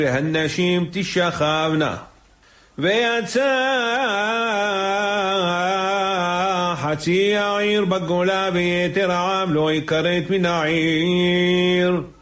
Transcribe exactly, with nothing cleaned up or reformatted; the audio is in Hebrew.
והנשים תשכבנה. ויצא חצי העיר בגולה ויתר העם לא יכרת מן העיר.